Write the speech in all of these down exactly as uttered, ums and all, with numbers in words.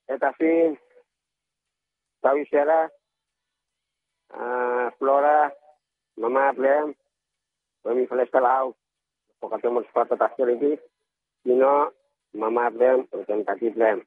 Etafin, Tawisera, Flora, Mama Blem, Mami Flestalau, Pokatemo Spata Tasirigi, Sino, Mama Blem, dan Kaki Blem.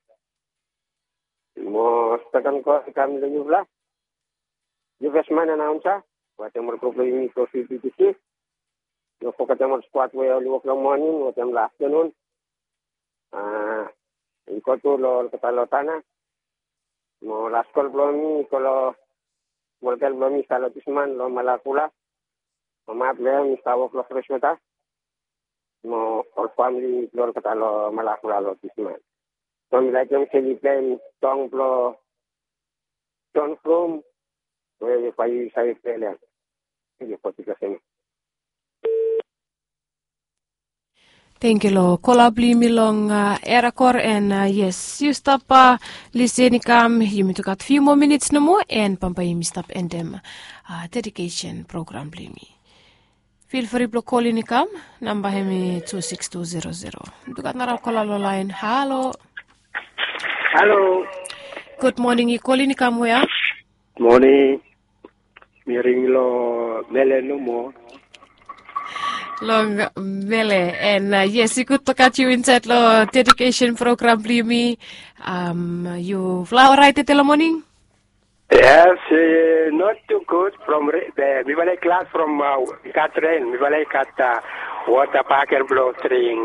Mo setekan ko kami lenyu belah. Juvesman announcer, Pokatemo Problem for C P T C. No Pokatemo Squad way early work morning, what them last afternoon. Ah, iko tu lo ketalotana. Mo laskol blomi kalau model blomi kalau tisman lo malakula. Mama Blem istawo lo freshmeta. Mo all family lo ketalo malakula lo tisman. Pemilihan kelipan tong plo John From we pai sai pelean ini potikasnya. Thank you lo kolabli milong uh, erakor and uh, yes you stop uh, listening kam you me took a few more minutes no more and pampa you stop and them uh, dedication program blimi. Feel free to call in kam number hemi two six two zero zero. Dukat nara kolalo line. Hello. Hello. Good morning. You call in kam where? Morning. Miring lo mele no more. Long mele and uh, yes, you could talk at you inside lo dedication program blimi. Um, you flower right at the morning? Yes, uh, not too good. From the we were class from uh, Catherine. We were at uh, water parker blow string.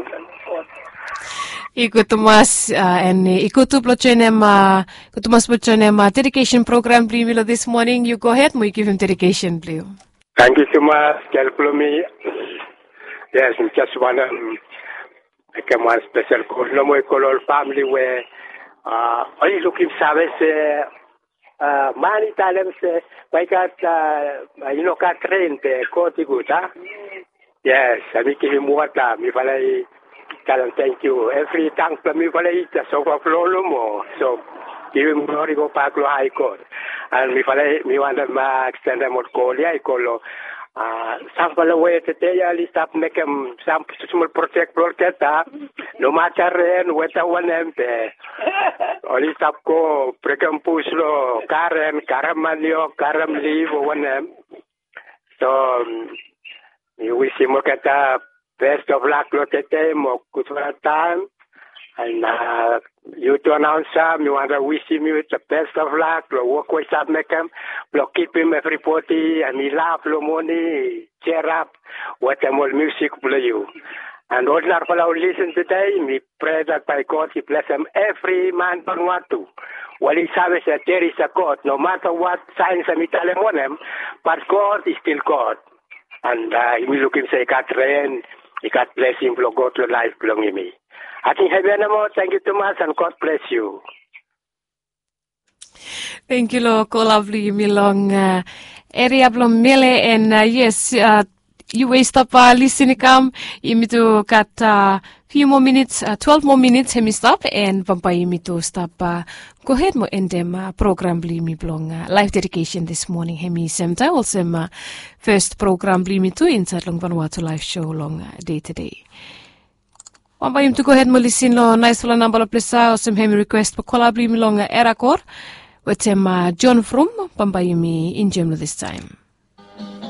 Ikut mas uh, and ikut tu plochenem uh, ikut mas plochenem uh, dedication program blimi lo this morning. You go ahead, we give him dedication blue. Thank you so much, help me. Yes, we just want to make a one special call. No more call all family where uh, are you looking service? Uh, many times I got uh, you know got trained the court good, huh? Yes, I make him water. Me I tell him thank you. Every time for me I eat so for flow more. So give him glory go back to high court. And me I me want to extend them more call. I call. Uh, sample away today, I list up make them some small project project. No matter what I want them there. Only stop go break and push lo Karen, Karamanio, Karam leave or one them. So you wish him look at the best of luck look at them or good for a time. And uh, you to announce him, you want to wish him you the best of luck, lo work with up make him, lo keep him everybody, and he laugh, lo money, cheer up, what them all music play you. And all our people who listen today, we pray that by God he bless them every man don't want to. Well, he says that there is a God, no matter what signs and we tell him on him, but God is still God. And uh, we look him say, God rain, he God bless him, lo God to life belonging me. I think thank you too much and God bless you. Thank you, lo lovely milong uh, area blom mele and uh, yes, uh, you waste up uh, listening come. You to cut a uh, few more minutes, uh, twelve more minutes. Hemi stop and pampa you to stop. Uh, go ahead mo end them uh, program blimi blong uh, live dedication this morning. Hemi semta also uh, first program blimi to inside long Vanuatu live show long uh, day to day. Pampa you to go ahead mo listen lo nice lo number lo plesa or some hemi request po kola blimi long uh, erakor with him uh, John From pampa you me in Germany this time.